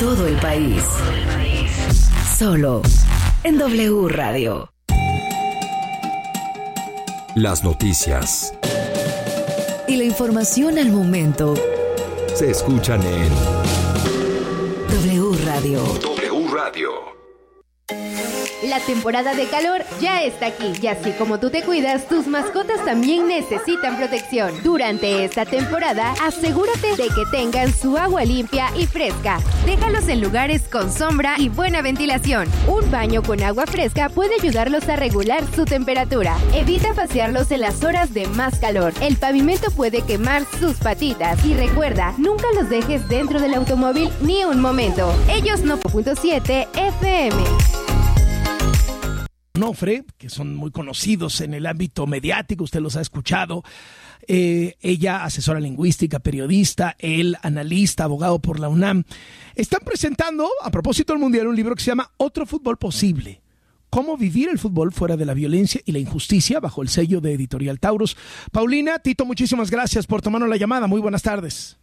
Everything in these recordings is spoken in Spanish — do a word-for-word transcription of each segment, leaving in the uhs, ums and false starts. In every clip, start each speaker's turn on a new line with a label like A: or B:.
A: todo el país. Solo en W Radio.
B: Las noticias
A: Y la información al momento
B: se escuchan en
A: W Radio.
B: W Radio.
C: La temporada de calor ya está aquí y así como tú te cuidas, tus mascotas también necesitan protección. Durante esta temporada, asegúrate de que tengan su agua limpia y fresca. Déjalos en lugares con sombra y buena ventilación. Un baño con agua fresca puede ayudarlos a regular su temperatura. Evita pasearlos en las horas de más calor. El pavimento puede quemar sus patitas. Y recuerda, nunca los dejes dentro del automóvil ni un momento. Ellos no punto siete F M.
D: Onofre, que son muy conocidos en el ámbito mediático, usted los ha escuchado. Eh, ella, asesora lingüística, periodista, él, analista, abogado por la UNAM. Están presentando, a propósito del Mundial, un libro que se llama Otro Fútbol Posible. Cómo vivir el fútbol fuera de la violencia y la injusticia, bajo el sello de Editorial Taurus. Paulina, Tito, muchísimas gracias por tomarnos la llamada. Muy buenas tardes.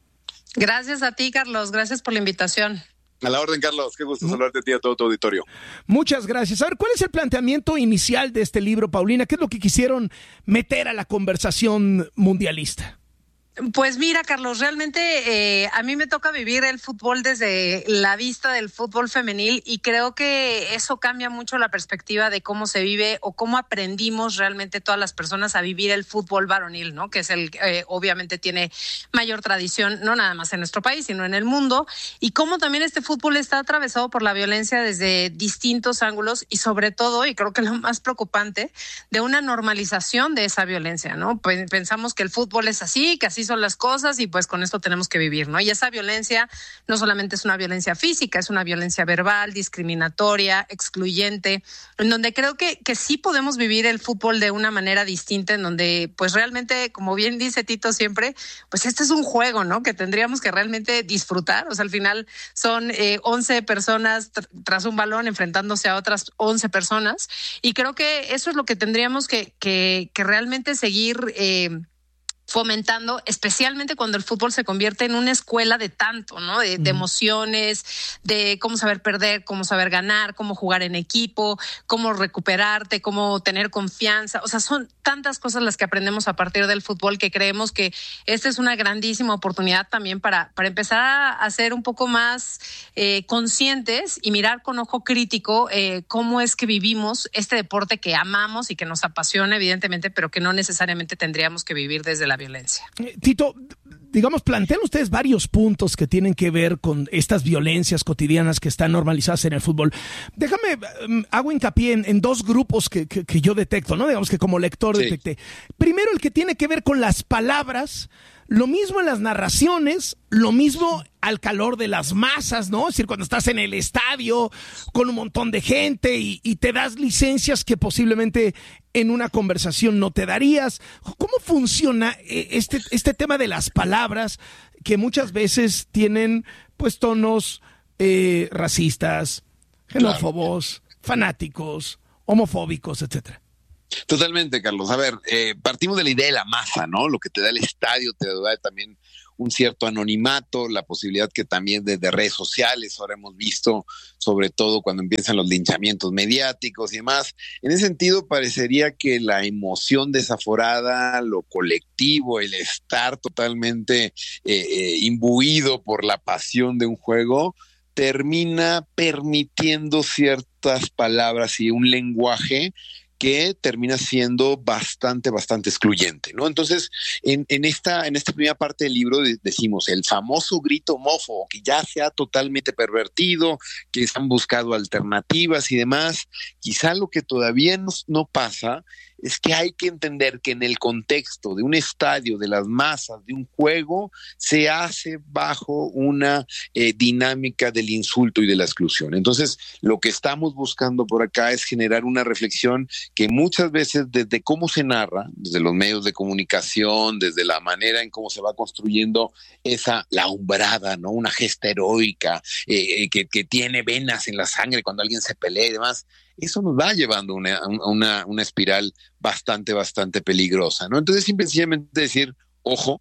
E: Gracias a ti, Carlos. Gracias por la invitación.
F: A la orden, Carlos. Qué gusto saludarte a ti y a todo tu auditorio.
D: Muchas gracias. A ver, ¿cuál es el planteamiento inicial de este libro, Paulina? ¿Qué es lo que quisieron meter a la conversación mundialista?
E: Pues mira, Carlos, realmente eh, a mí me toca vivir el fútbol desde la vista del fútbol femenil y creo que eso cambia mucho la perspectiva de cómo se vive o cómo aprendimos realmente todas las personas a vivir el fútbol varonil, ¿no? Que es el eh, obviamente tiene mayor tradición, no nada más en nuestro país, sino en el mundo, y cómo también este fútbol está atravesado por la violencia desde distintos ángulos y sobre todo, y creo que lo más preocupante, de una normalización de esa violencia, ¿no? Pues pensamos que el fútbol es así, que así son las cosas y pues con esto tenemos que vivir, ¿no? Y esa violencia no solamente es una violencia física, es una violencia verbal, discriminatoria, excluyente, en donde creo que, que sí podemos vivir el fútbol de una manera distinta, en donde pues realmente, como bien dice Tito siempre, pues este es un juego, ¿no? Que tendríamos que realmente disfrutar, o sea, al final son eh, once personas tr- tras un balón enfrentándose a otras once personas y creo que eso es lo que tendríamos que, que, que realmente seguir eh, fomentando, especialmente cuando el fútbol se convierte en una escuela de tanto, ¿no? De, de emociones, de cómo saber perder, cómo saber ganar, cómo jugar en equipo, cómo recuperarte, cómo tener confianza. O sea, son tantas cosas las que aprendemos a partir del fútbol que creemos que esta es una grandísima oportunidad también para, para empezar a, a ser un poco más eh, conscientes y mirar con ojo crítico eh, cómo es que vivimos este deporte que amamos y que nos apasiona, evidentemente, pero que no necesariamente tendríamos que vivir desde la violencia.
D: Tito, digamos, plantean ustedes varios puntos que tienen que ver con estas violencias cotidianas que están normalizadas en el fútbol. Déjame, um, hago hincapié en, en dos grupos que, que, que yo detecto, ¿no? Digamos que como lector
F: Sí.
D: detecté. Primero, el que tiene que ver con las palabras, lo mismo en las narraciones, lo mismo al calor de las masas, ¿no? Es decir, cuando estás en el estadio con un montón de gente y, y te das licencias que posiblemente en una conversación no te darías. ¿Cómo funciona este, este tema de las palabras que muchas veces tienen pues tonos eh, racistas, xenófobos, claro, fanáticos, homofóbicos, etcétera?
F: Totalmente, Carlos. A ver, eh, partimos de la idea de la masa, ¿no? Lo que te da el estadio te da también un cierto anonimato, la posibilidad que también desde redes sociales, ahora hemos visto, sobre todo cuando empiezan los linchamientos mediáticos y demás. En ese sentido, parecería que la emoción desaforada, lo colectivo, el estar totalmente eh, eh, imbuido por la pasión de un juego, termina permitiendo ciertas palabras y un lenguaje que termina siendo bastante, bastante excluyente, ¿no? Entonces, en, en, esta, en esta primera parte del libro de, decimos el famoso grito homófobo, que ya se ha totalmente pervertido, que se han buscado alternativas y demás. Quizá lo que todavía no, no pasa es que hay que entender que en el contexto de un estadio, de las masas, de un juego, se hace bajo una eh, dinámica del insulto y de la exclusión. Entonces, lo que estamos buscando por acá es generar una reflexión que muchas veces desde cómo se narra, desde los medios de comunicación, desde la manera en cómo se va construyendo esa, la umbrada, ¿no? Una gesta heroica, eh, que, que tiene venas en la sangre cuando alguien se pelea y demás, eso nos va llevando a una, una, una espiral bastante, bastante peligrosa, ¿no? Entonces, simplemente decir, ojo,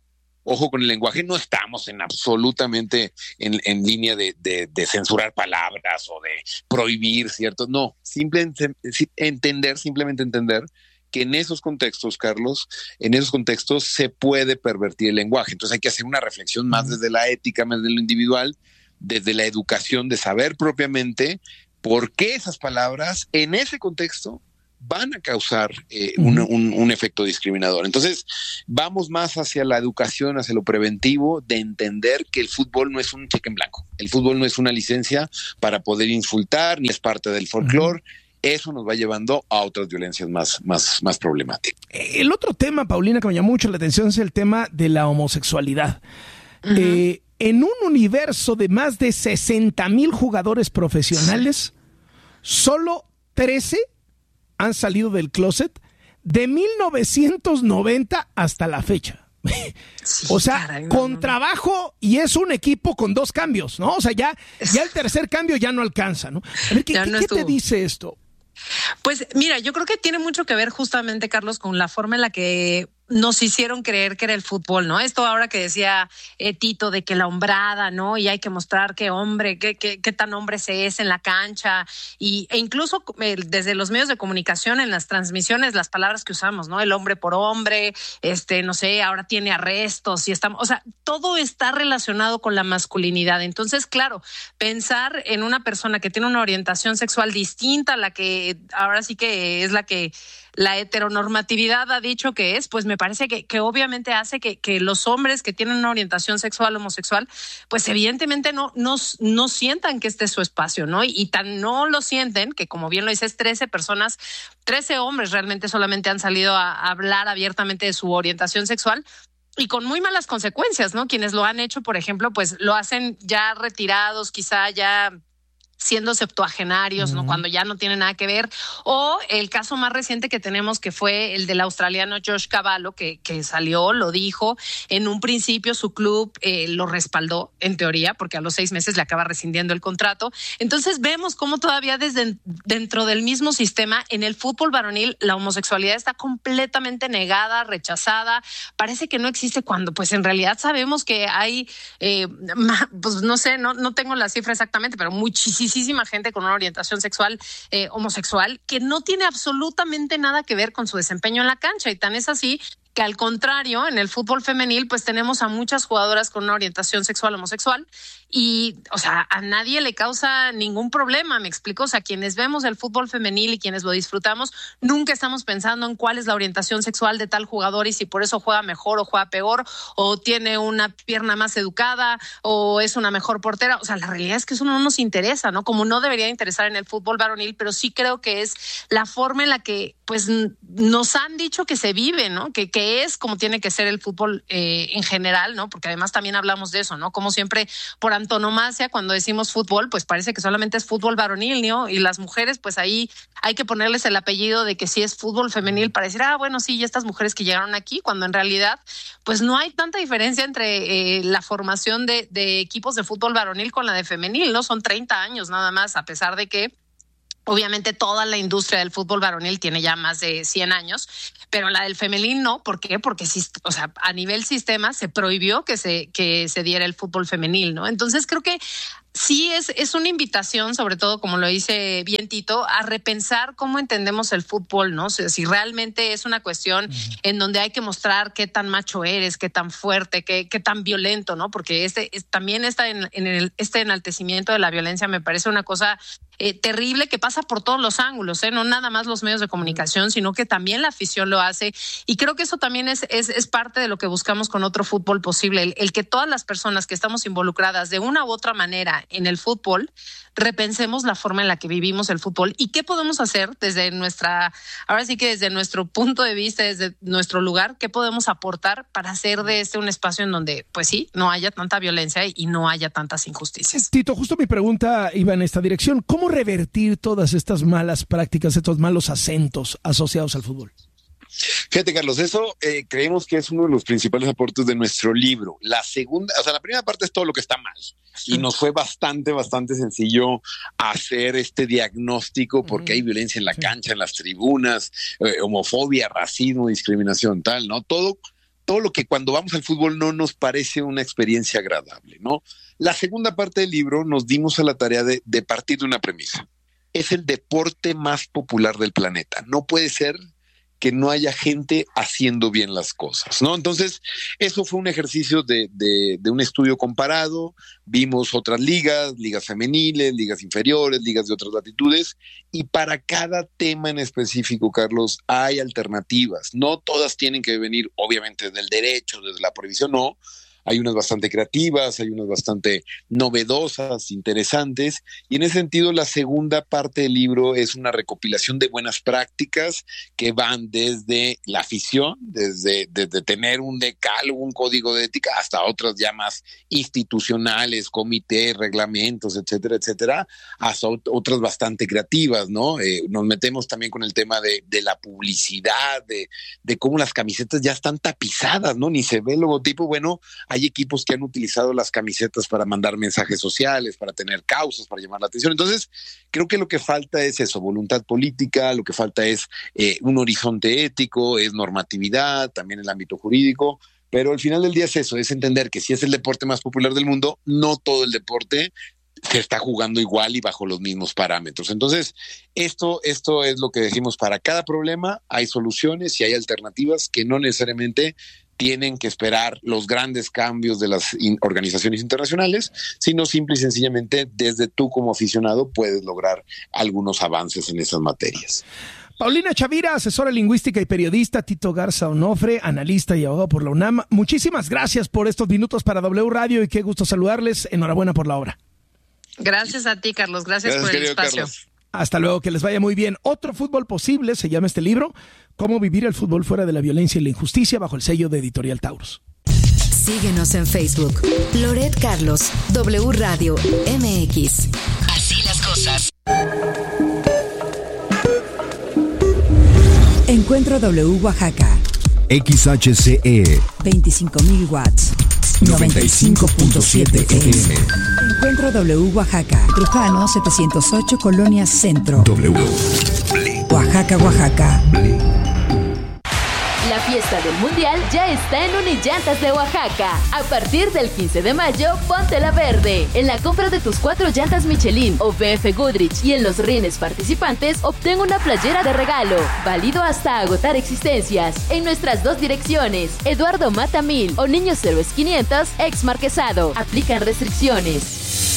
F: ojo con el lenguaje, no estamos en absolutamente en, en línea de, de, de censurar palabras o de prohibir, ¿cierto? No, simplemente entender, simplemente entender que en esos contextos, Carlos, en esos contextos se puede pervertir el lenguaje. Entonces hay que hacer una reflexión más desde la ética, más desde lo individual, desde la educación, de saber propiamente por qué esas palabras en ese contexto van a causar eh, un, un, un efecto discriminador. Entonces, vamos más hacia la educación, hacia lo preventivo, de entender que el fútbol no es un cheque en blanco. El fútbol no es una licencia para poder insultar, ni es parte del folclore. Uh-huh. Eso nos va llevando a otras violencias más, más, más problemáticas.
D: El otro tema, Paulina, que me llamó mucho la atención es el tema de la homosexualidad. Uh-huh. Eh, en un universo de más de sesenta mil jugadores profesionales, solo trece han salido del closet de mil novecientos noventa hasta la fecha. Sí, o sea, caray, no, con no, trabajo, y es un equipo con dos cambios, ¿no? O sea, ya, ya el tercer cambio ya no alcanza, ¿no? A ver, ¿qué, ¿qué, no ¿qué te dice esto?
E: Pues mira, yo creo que tiene mucho que ver justamente, Carlos, con la forma en la que nos hicieron creer que era el fútbol, ¿no? Esto ahora que decía eh, Tito de que la hombrada, ¿no? Y hay que mostrar qué hombre, qué, qué, qué tan hombre se es en la cancha, y, e incluso eh, desde los medios de comunicación, en las transmisiones, las palabras que usamos, ¿no? El hombre por hombre, este, no sé, ahora tiene arrestos y estamos, o sea, todo está relacionado con la masculinidad. Entonces, claro, pensar en una persona que tiene una orientación sexual distinta a la que ahora sí que es la que la heteronormatividad ha dicho que es, pues me parece que, que obviamente hace que, que los hombres que tienen una orientación sexual homosexual, pues evidentemente no, no, no sientan que este es su espacio, ¿no? Y, y tan no lo sienten que, como bien lo dices, trece personas, trece hombres realmente solamente han salido a, a hablar abiertamente de su orientación sexual, y con muy malas consecuencias, ¿no? Quienes lo han hecho, por ejemplo, pues lo hacen ya retirados, quizá ya siendo septuagenarios, uh-huh. ¿no? Cuando ya no tiene nada que ver. O el caso más reciente que tenemos, que fue el del australiano Josh Cavallo, que, que salió, lo dijo, en un principio su club eh, lo respaldó, en teoría, porque a los seis meses le acaba rescindiendo el contrato. Entonces vemos cómo todavía desde dentro del mismo sistema, en el fútbol varonil, la homosexualidad está completamente negada, rechazada, parece que no existe, cuando pues en realidad sabemos que hay, eh, pues no sé, no, no tengo la cifra exactamente, pero muchísimas muchísima gente con una orientación sexual eh, homosexual que no tiene absolutamente nada que ver con su desempeño en la cancha, y tan es así que, al contrario, en el fútbol femenil pues tenemos a muchas jugadoras con una orientación sexual homosexual y, o sea, a nadie le causa ningún problema, me explico. O sea, quienes vemos el fútbol femenil y quienes lo disfrutamos, nunca estamos pensando en cuál es la orientación sexual de tal jugador y si por eso juega mejor o juega peor, o tiene una pierna más educada, o es una mejor portera. O sea, la realidad es que eso no nos interesa, ¿no? Como no debería interesar en el fútbol varonil, pero sí creo que es la forma en la que pues nos han dicho que se vive, ¿no? Que, que es como tiene que ser el fútbol eh, en general, ¿no? Porque además también hablamos de eso, ¿no? Como siempre, por antonomasia, cuando decimos fútbol, pues parece que solamente es fútbol varonil, ¿no? Y las mujeres, pues ahí hay que ponerles el apellido de que sí es fútbol femenil para decir, ah, bueno, sí, y estas mujeres que llegaron aquí, cuando en realidad, pues no hay tanta diferencia entre eh, la formación de, de equipos de fútbol varonil con la de femenil, ¿no? Son treinta años nada más, a pesar de que obviamente toda la industria del fútbol varonil tiene ya más de cien años, pero la del femenil no. ¿Por qué? Porque, o sea, a nivel sistema se prohibió que se, que se diera el fútbol femenil, ¿no? Entonces creo que sí es, es una invitación, sobre todo, como lo dice bien Tito, a repensar cómo entendemos el fútbol, ¿no? O sea, si realmente es una cuestión uh-huh. en donde hay que mostrar qué tan macho eres, qué tan fuerte, qué, qué tan violento, ¿no? Porque este es, también está en, en el, este enaltecimiento de la violencia me parece una cosa eh, terrible que pasa por todos los ángulos, ¿eh? No nada más los medios de comunicación, sino que también la afición lo hace. Y creo que eso también es, es, es parte de lo que buscamos con Otro Fútbol Posible, el, el que todas las personas que estamos involucradas de una u otra manera en el fútbol, repensemos la forma en la que vivimos el fútbol y qué podemos hacer desde nuestra, ahora sí que desde nuestro punto de vista, desde nuestro lugar, qué podemos aportar para hacer de este un espacio en donde, pues sí, no haya tanta violencia y no haya tantas injusticias.
D: Tito, justo mi pregunta iba en esta dirección. ¿Cómo revertir todas estas malas prácticas, estos malos acentos asociados al fútbol?
F: Fíjate, Carlos, eso eh, creemos que es uno de los principales aportes de nuestro libro. La segunda, o sea, la primera parte es todo lo que está mal. Y nos fue bastante, bastante sencillo hacer este diagnóstico porque hay violencia en la cancha, en las tribunas, eh, homofobia, racismo, discriminación, tal, ¿no? Todo todo lo que cuando vamos al fútbol no nos parece una experiencia agradable, ¿no? La segunda parte del libro nos dimos a la tarea de, de partir de una premisa. Es el deporte más popular del planeta. No puede ser que no haya gente haciendo bien las cosas, ¿no? Entonces, eso fue un ejercicio de, de, de un estudio comparado. Vimos otras ligas, ligas femeniles, ligas inferiores, ligas de otras latitudes, y para cada tema en específico, Carlos, hay alternativas. No todas tienen que venir, obviamente, del derecho, desde la prohibición, no. Hay unas bastante creativas, hay unas bastante novedosas, interesantes, y en ese sentido la segunda parte del libro es una recopilación de buenas prácticas que van desde la afición, desde, desde tener un decálogo, un código de ética, hasta otras ya más institucionales, comités, reglamentos, etcétera, etcétera, hasta otras bastante creativas, ¿no? Eh, nos metemos también con el tema de, de la publicidad, de, de cómo las camisetas ya están tapizadas, ¿no? Ni se ve el logotipo. Bueno, hay equipos que han utilizado las camisetas para mandar mensajes sociales, para tener causas, para llamar la atención. Entonces, creo que lo que falta es eso, voluntad política, lo que falta es eh, un horizonte ético, es normatividad, también el ámbito jurídico, pero al final del día es eso, es entender que si es el deporte más popular del mundo, no todo el deporte se está jugando igual y bajo los mismos parámetros. Entonces, esto, esto es lo que decimos, para cada problema hay soluciones y hay alternativas que no necesariamente tienen que esperar los grandes cambios de las in- organizaciones internacionales, sino simple y sencillamente desde tú como aficionado puedes lograr algunos avances en esas materias.
D: Paulina Chavira, asesora lingüística y periodista, Tito Garza Onofre, analista y abogado por la UNAM. Muchísimas gracias por estos minutos para W Radio y qué gusto saludarles. Enhorabuena por la obra.
E: Gracias a ti, Carlos. Gracias, Gracias por el espacio. Carlos.
D: Hasta luego, que les vaya muy bien. Otro fútbol posible, se llama este libro, Cómo vivir el fútbol fuera de la violencia y la injusticia, bajo el sello de Editorial Taurus.
A: Síguenos en Facebook, Loret Carlos, W Radio M X. Así las cosas. Encuentro W Oaxaca.
B: X H C E.
A: veinticinco mil watts. noventa y cinco punto siete F M. Encuentro W Oaxaca. Trujano setecientos ocho, Colonia Centro.
B: W.
A: Oaxaca, Oaxaca.
C: La fiesta del Mundial ya está en Unillantas de Oaxaca. A partir del quince de mayo, póntela verde. En la compra de tus cuatro llantas Michelin o B F Goodrich y en los rines participantes, obtén una playera de regalo. Válido hasta agotar existencias. En nuestras dos direcciones, Eduardo Mata mil o Niños Héroes quinientos, ex Marquesado. Aplican restricciones.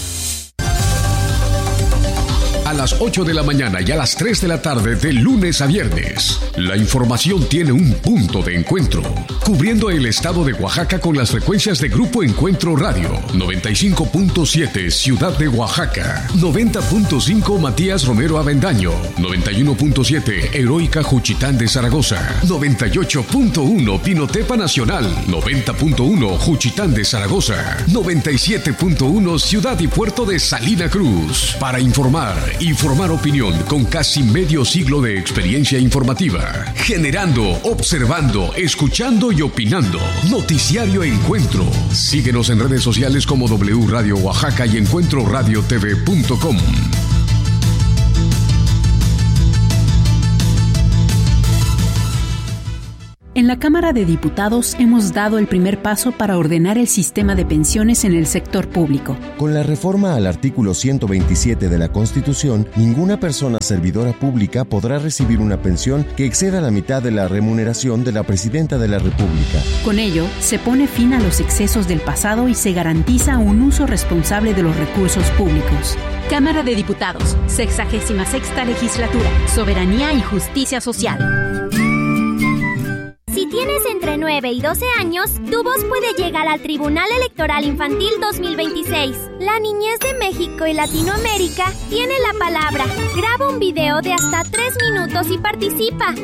B: A las ocho de la mañana y a las tres de la tarde de lunes a viernes. La información tiene un punto de encuentro, cubriendo el estado de Oaxaca con las frecuencias de Grupo Encuentro Radio, noventa y cinco punto siete Ciudad de Oaxaca, noventa punto cinco Matías Romero Avendaño, noventa y uno punto siete Heroica Juchitán de Zaragoza, noventa y ocho punto uno Pinotepa Nacional, noventa punto uno Juchitán de Zaragoza, noventa y siete punto uno Ciudad y Puerto de Salina Cruz. Para informar y formar opinión con casi medio siglo de experiencia informativa, generando, observando, escuchando y opinando. Noticiario Encuentro. Síguenos en redes sociales como W Radio Oaxaca y encuentro radio t v punto com.
G: En la Cámara de Diputados hemos dado el primer paso para ordenar el sistema de pensiones en el sector público.
H: Con la reforma al artículo ciento veintisiete de la Constitución, ninguna persona servidora pública podrá recibir una pensión que exceda la mitad de la remuneración de la Presidenta de la República.
G: Con ello, se pone fin a los excesos del pasado y se garantiza un uso responsable de los recursos públicos.
I: Cámara de Diputados, sexagésima sexta legislatura, soberanía y justicia social.
J: Si tienes entre nueve y doce años, tu voz puede llegar al Tribunal Electoral Infantil dos mil veintiséis. La niñez de México y Latinoamérica tiene la palabra. Graba un video de hasta tres minutos y participa.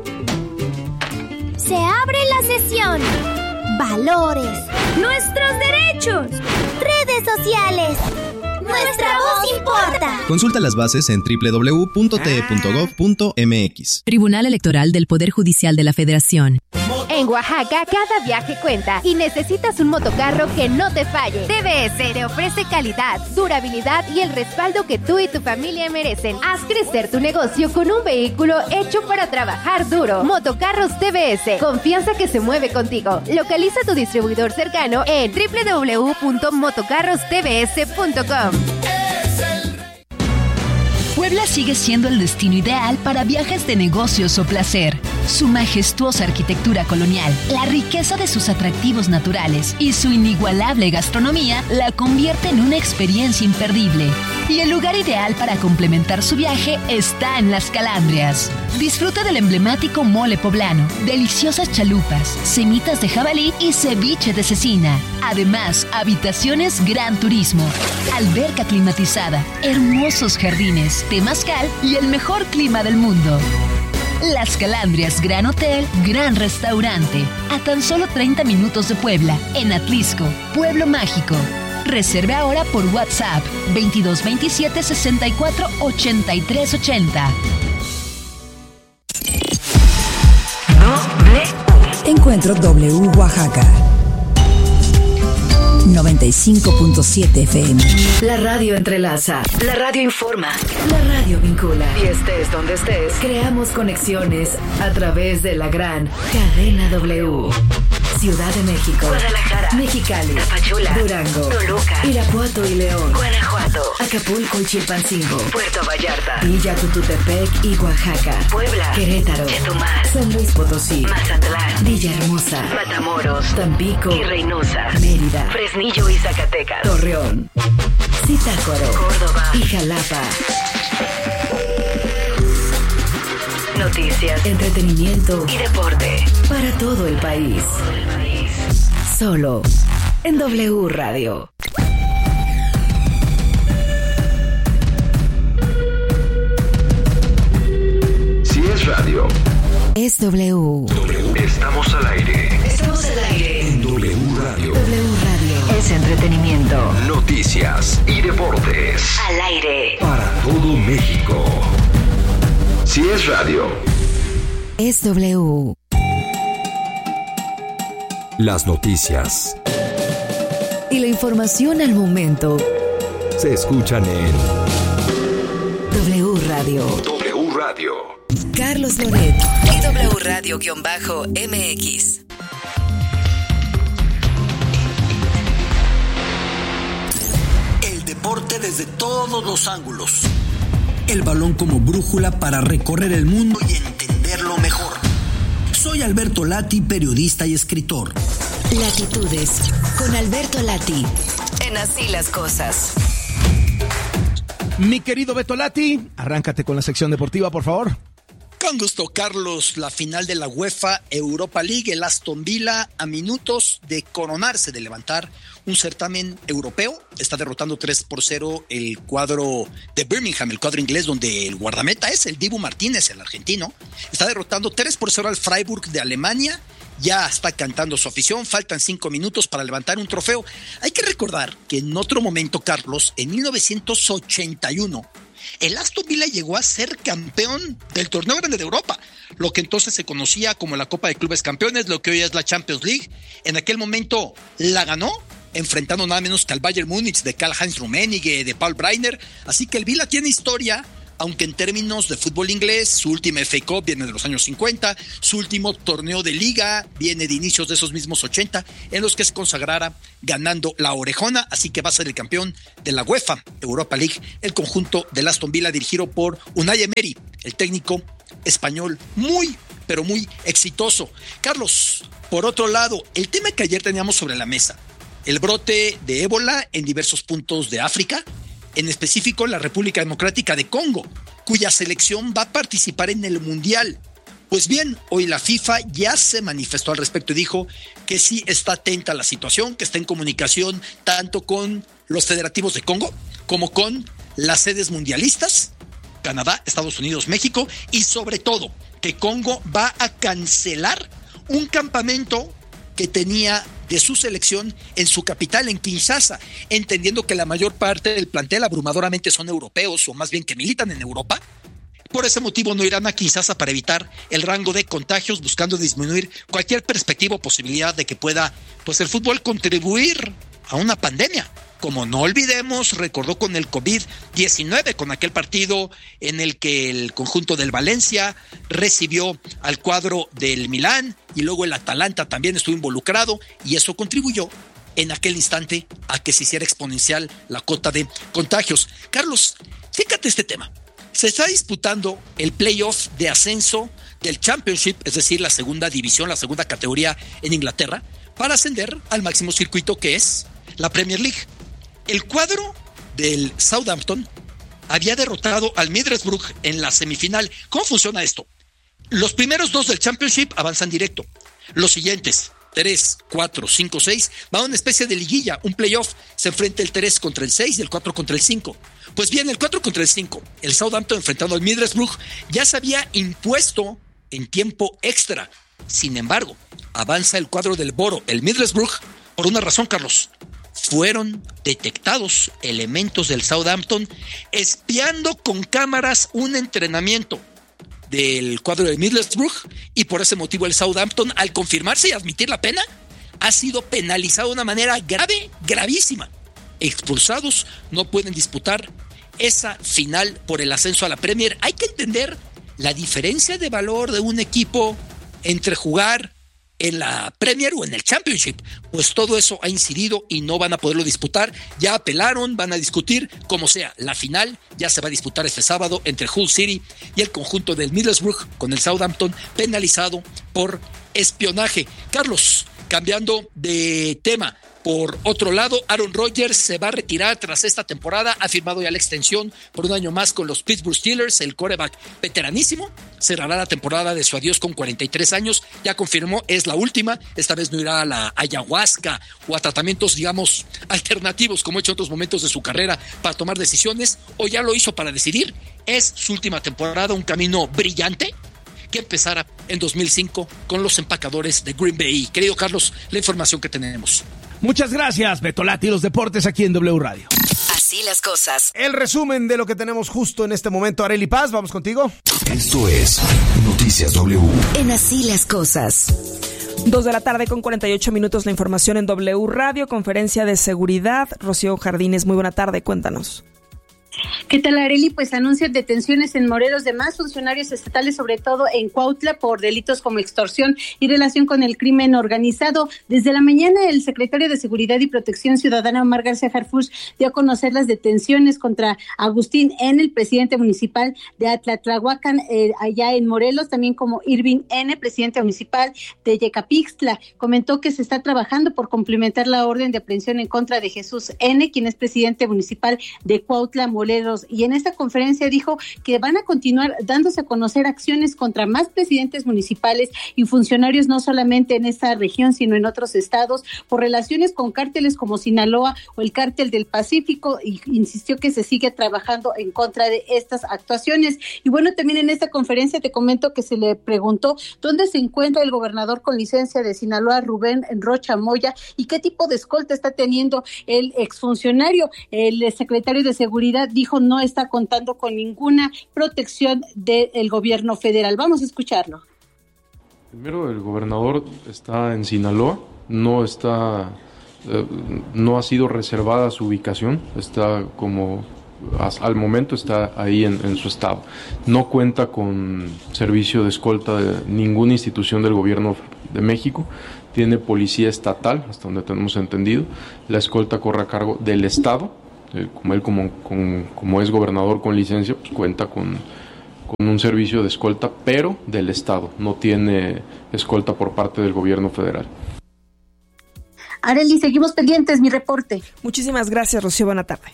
J: Se abre la sesión. Valores. Nuestros derechos. Redes sociales. Nuestra voz importa.
K: Consulta las bases en doble u doble u doble u punto t e punto gov punto m x.
A: Tribunal Electoral del Poder Judicial de la Federación.
C: En Oaxaca, cada viaje cuenta y necesitas un motocarro que no te falle. T V S te ofrece calidad, durabilidad y el respaldo que tú y tu familia merecen. Haz crecer tu negocio con un vehículo hecho para trabajar duro. Motocarros T V S, confianza que se mueve contigo. Localiza tu distribuidor cercano en doble u doble u doble u punto motocarros t v s punto com.
L: Puebla sigue siendo el destino ideal para viajes de negocios o placer. Su majestuosa arquitectura colonial, la riqueza de sus atractivos naturales y su inigualable gastronomía la convierte en una experiencia imperdible. Y el lugar ideal para complementar su viaje está en Las Calandrias. Disfruta del emblemático mole poblano, deliciosas chalupas, semitas de jabalí y ceviche de cecina. Además, habitaciones Gran Turismo, alberca climatizada, hermosos jardines, temazcal y el mejor clima del mundo. Las Calandrias Gran Hotel, Gran Restaurante, a tan solo treinta minutos de Puebla, en Atlisco, Pueblo Mágico. Reserve ahora por WhatsApp veintidós veintisiete sesenta y cuatro ochenta y tres ochenta.
A: Encuentro W Oaxaca noventa y cinco punto siete F M.
M: La radio entrelaza, la radio informa, la radio vincula. Y estés donde estés, creamos conexiones a través de la gran cadena W. Ciudad de México, Guadalajara, Mexicali, Tapachula, Durango, Toluca, Irapuato y León, Guanajuato, Acapulco y Chilpancingo, Puerto Vallarta, Villa Tututepec y Oaxaca, Puebla, Querétaro, Chetumal, San Luis Potosí, Mazatlán, Villahermosa, Matamoros, Tampico y Reynosa, Mérida, Fresnillo y Zacatecas, Torreón, Zitácuaro, Córdoba y Jalapa. Noticias, entretenimiento y deporte para todo el país. Solo en W Radio.
B: Si es radio,
M: es W.
B: W. Estamos al aire.
M: Estamos al aire
B: en W Radio.
M: W Radio es entretenimiento,
B: noticias y deportes.
M: Al aire
B: para todo México. Si es radio,
M: es W.
B: Las noticias
M: y la información al momento
B: se escuchan en
M: W Radio.
B: W Radio.
M: Carlos Loret y W Radio-M X.
N: El deporte desde todos los ángulos. El balón como brújula para recorrer el mundo y entenderlo mejor. Soy Alberto Lati, periodista y escritor.
M: Latitudes con Alberto Lati. En Así las Cosas.
D: Mi querido Beto Lati, arráncate con la sección deportiva, por favor.
N: Con gusto, Carlos. La final de la UEFA Europa League, el Aston Villa, a minutos de coronarse, de levantar un certamen europeo, está derrotando tres por cero el cuadro de Birmingham, el cuadro inglés, donde el guardameta es el Dibu Martínez, el argentino. Está derrotando tres por cero al Freiburg de Alemania. Ya está cantando su afición, faltan cinco minutos para levantar un trofeo. Hay que recordar que en otro momento, Carlos, en mil novecientos ochenta y uno, el Aston Villa llegó a ser campeón del torneo grande de Europa, lo que entonces se conocía como la Copa de Clubes Campeones, lo que hoy es la Champions League. En aquel momento la ganó, enfrentando nada menos que al Bayern Múnich de Karl-Heinz Rummenigge, de Paul Breitner. Así que el Villa tiene historia, aunque en términos de fútbol inglés, su última F A Cup viene de los años cincuenta, su último torneo de liga viene de inicios de esos mismos ochenta, en los que se consagrara ganando la orejona, así que va a ser el campeón de la UEFA Europa League, el conjunto del Aston Villa dirigido por Unai Emery, el técnico español, muy, pero muy exitoso. Carlos, por otro lado, el tema que ayer teníamos sobre la mesa, el brote de ébola en diversos puntos de África, en específico en la República Democrática de Congo, cuya selección va a participar en el Mundial. Pues bien, hoy la FIFA ya se manifestó al respecto y dijo que sí está atenta a la situación, que está en comunicación tanto con los federativos de Congo como con las sedes mundialistas, Canadá, Estados Unidos, México, y sobre todo que Congo va a cancelar un campamento que tenía de su selección en su capital, en Kinshasa, entendiendo que la mayor parte del plantel abrumadoramente son europeos, o más bien que militan en Europa, Por ese motivo no irán a Kinshasa para evitar el rango de contagios, buscando disminuir cualquier perspectiva o posibilidad de que pueda, pues, el fútbol contribuir a una pandemia. Como no olvidemos, recordó con el covid diecinueve, con aquel partido en el que el conjunto del Valencia recibió al cuadro del Milán y luego el Atalanta también estuvo involucrado, y eso contribuyó en aquel instante a que se hiciera exponencial la cota de contagios. Carlos, fíjate este tema. Se está disputando el playoff de ascenso del Championship, es decir, la segunda división, la segunda categoría en Inglaterra, para ascender al máximo circuito que es la Premier League. El cuadro del Southampton había derrotado al Middlesbrough en la semifinal. ¿Cómo funciona esto? Los primeros dos del Championship avanzan directo. Los siguientes, tres, cuatro, cinco, seis, van a una especie de liguilla, un playoff. Se enfrenta el tres contra el seis y el cuatro contra el cinco. Pues bien, el cuatro contra el cinco, el Southampton enfrentando al Middlesbrough, ya se había impuesto en tiempo extra. Sin embargo, avanza el cuadro del Boro, el Middlesbrough, por una razón, Carlos. Fueron detectados elementos del Southampton espiando con cámaras un entrenamiento del cuadro de Middlesbrough, y por ese motivo el Southampton, al confirmarse y admitir la pena, ha sido penalizado de una manera grave, gravísima. Expulsados, no pueden disputar esa final por el ascenso a la Premier. Hay que entender la diferencia de valor de un equipo entre jugar en la Premier o en el Championship, pues todo eso ha incidido y no van a poderlo disputar. Ya apelaron, van a discutir, como sea. La final ya se va a disputar este sábado entre Hull City y el conjunto del Middlesbrough, con el Southampton penalizado por espionaje. Carlos, cambiando de tema, por otro lado, Aaron Rodgers se va a retirar tras esta temporada. Ha firmado ya la extensión por un año más con los Pittsburgh Steelers. El quarterback veteranísimo cerrará la temporada de su adiós con cuarenta y tres años. Ya confirmó, es la última. Esta vez no irá a la ayahuasca o a tratamientos, digamos, alternativos, como ha hecho en otros momentos de su carrera, para tomar decisiones, o ya lo hizo para decidir. Es su última temporada, un camino brillante que empezara en dos mil cinco con los empacadores de Green Bay. Querido Carlos, la información que tenemos.
D: Muchas gracias, Betolati, los deportes aquí en W Radio.
M: Así las cosas.
D: El resumen de lo que tenemos justo en este momento. Arely Paz, vamos contigo.
B: Esto es Noticias W.
M: En Así las cosas.
O: Dos de la tarde con cuarenta y ocho minutos, la información en W Radio, conferencia de seguridad. Rocío Jardines, muy buena tarde, cuéntanos.
P: ¿Qué tal, Arely? Pues anuncian detenciones en Morelos de más funcionarios estatales, sobre todo en Cuautla, por delitos como extorsión y relación con el crimen organizado. Desde la mañana, el secretario de Seguridad y Protección Ciudadana, Omar García Harfuch, dio a conocer las detenciones contra Agustín N., el presidente municipal de Atlatlahuacan, eh, allá en Morelos, también como Irving N., presidente municipal de Yecapixtla. Comentó que se está trabajando por complementar la orden de aprehensión en contra de Jesús N., quien es presidente municipal de Cuautla, Morelos. Y en esta conferencia dijo que van a continuar dándose a conocer acciones contra más presidentes municipales y funcionarios, no solamente en esta región, sino en otros estados, por relaciones con cárteles como Sinaloa o el Cártel del Pacífico, y insistió que se sigue trabajando en contra de estas actuaciones. Y bueno, también en esta conferencia te comento que se le preguntó dónde se encuentra el gobernador con licencia de Sinaloa, Rubén Rocha Moya, y qué tipo de escolta está teniendo el exfuncionario. El secretario de Seguridad dijo no está contando con ninguna protección del gobierno federal. Vamos a escucharlo.
Q: Primero, el gobernador está en Sinaloa, no está, eh, no ha sido reservada su ubicación, está como al momento está ahí en, en su estado. No cuenta con servicio de escolta de ninguna institución del gobierno de México. Tiene policía estatal, hasta donde tenemos entendido. La escolta corre a cargo del estado. Como él como, como, como es gobernador con licencia, pues cuenta con, con un servicio de escolta, pero del estado, no tiene escolta por parte del gobierno federal.
P: Arely, seguimos pendientes, mi reporte.
O: Muchísimas gracias, Rocío, buena tarde.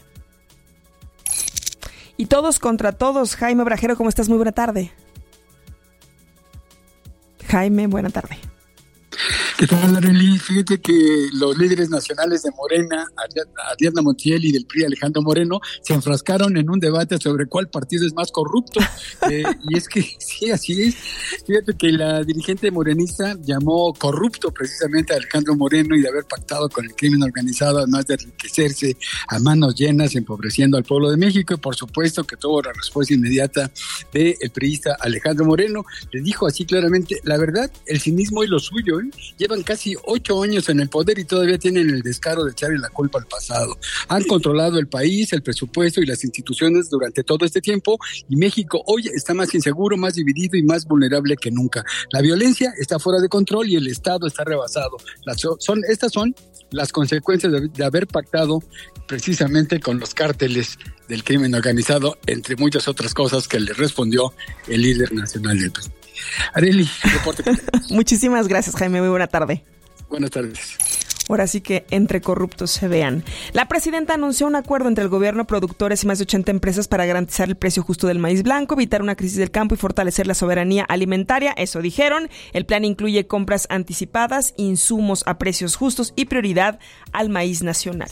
O: Y todos contra todos, Jaime Brajero, ¿cómo estás? Muy buena tarde. Jaime, buena tarde.
R: ¿Qué tal, Arely? Fíjate que los líderes nacionales de Morena, Ariadna Montiel y del P R I, Alejandro Moreno, se enfrascaron en un debate sobre cuál partido es más corrupto. Eh, y es que sí, así es. Fíjate que la dirigente morenista llamó corrupto precisamente a Alejandro Moreno y de haber pactado con el crimen organizado, además de enriquecerse a manos llenas, empobreciendo al pueblo de México. Y por supuesto que tuvo la respuesta inmediata del priista Alejandro Moreno. Le dijo así claramente: la verdad, el cinismo es lo suyo, ¿eh? Llevan casi ocho años en el poder y todavía tienen el descaro de echarle la culpa al pasado. Han controlado el país, el presupuesto y las instituciones durante todo este tiempo, y México hoy está más inseguro, más dividido y más vulnerable que nunca. La violencia está fuera de control y el Estado está rebasado. Las son, estas son las consecuencias de, de haber pactado precisamente con los cárteles del crimen organizado, entre muchas otras cosas que le respondió el líder nacional del P R I. Arely, reporte.
O: Muchísimas gracias, Jaime. Muy buena tarde.
R: Buenas tardes.
O: Ahora sí que entre corruptos se vean. La presidenta anunció un acuerdo entre el gobierno, productores y más de ochenta empresas para garantizar el precio justo del maíz blanco, evitar una crisis del campo y fortalecer la soberanía alimentaria. Eso dijeron. El plan incluye compras anticipadas, insumos a precios justos y prioridad al maíz nacional.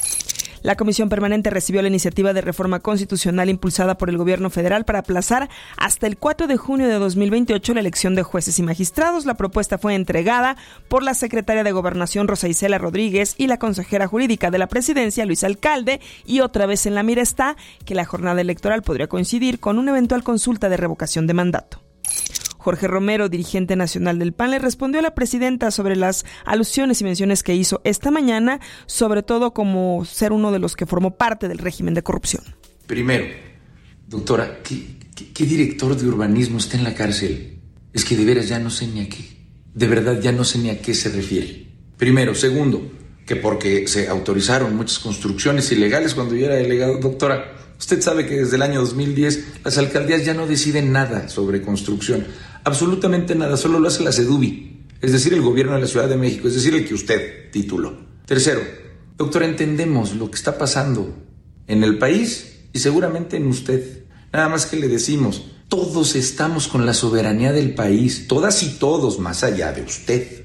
O: La Comisión Permanente recibió la iniciativa de reforma constitucional impulsada por el gobierno federal para aplazar hasta el cuatro de junio de dos mil veintiocho la elección de jueces y magistrados. La propuesta fue entregada por la secretaria de Gobernación, Rosa Isela Rodríguez, y la consejera jurídica de la Presidencia, Luis Alcalde, y otra vez en la mira está que la jornada electoral podría coincidir con una eventual consulta de revocación de mandato. Jorge Romero, dirigente nacional del P A N, le respondió a la presidenta sobre las alusiones y menciones que hizo esta mañana, sobre todo como ser uno de los que formó parte del régimen de corrupción.
S: Primero, doctora, ¿qué, qué, qué director de urbanismo está en la cárcel? Es que de veras ya no sé ni a qué. De verdad ya no sé ni a qué se refiere. Primero. Segundo, que porque se autorizaron muchas construcciones ilegales cuando yo era delegado. Doctora, usted sabe que desde el año dos mil diez las alcaldías ya no deciden nada sobre construcción. Absolutamente nada, solo lo hace la SEDUBI, es decir, el gobierno de la Ciudad de México, es decir, el que usted tituló. Tercero, doctora, entendemos lo que está pasando en el país y seguramente en usted. Nada más que le decimos, todos estamos con la soberanía del país, todas y todos, más allá de usted.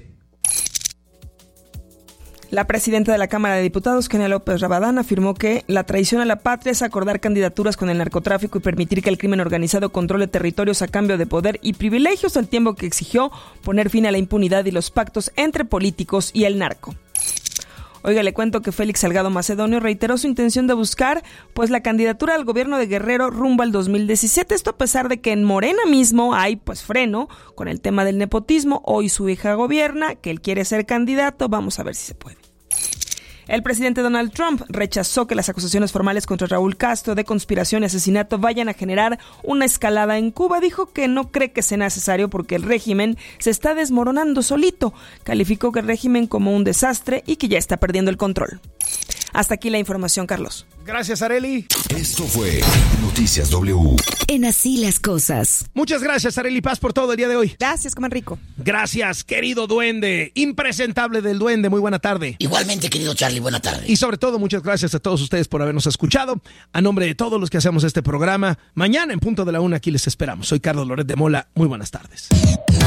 O: La presidenta de la Cámara de Diputados, Kenia López Rabadán, afirmó que la traición a la patria es acordar candidaturas con el narcotráfico y permitir que el crimen organizado controle territorios a cambio de poder y privilegios, al tiempo que exigió poner fin a la impunidad y los pactos entre políticos y el narco. Oiga, le cuento que Félix Salgado Macedonio reiteró su intención de buscar pues la candidatura al gobierno de Guerrero rumbo al dos mil diecisiete. Esto a pesar de que en Morena mismo hay pues freno con el tema del nepotismo. Hoy su hija gobierna, que él quiere ser candidato. Vamos a ver si se puede. El presidente Donald Trump rechazó que las acusaciones formales contra Raúl Castro de conspiración y asesinato vayan a generar una escalada en Cuba. Dijo que no cree que sea necesario porque el régimen se está desmoronando solito. Calificó que el régimen como un desastre y que ya está perdiendo el control. Hasta aquí la información, Carlos.
D: Gracias, Arely.
B: Esto fue Noticias W.
A: En Así las Cosas.
D: Muchas gracias, Arely Paz, por todo el día de hoy.
O: Gracias, coman rico.
D: Gracias, querido duende, impresentable del duende. Muy buena tarde.
T: Igualmente, querido Charlie, buena tarde.
D: Y sobre todo, muchas gracias a todos ustedes por habernos escuchado. A nombre de todos los que hacemos este programa, mañana en punto de la una aquí les esperamos. Soy Carlos Loret de Mola. Muy buenas tardes.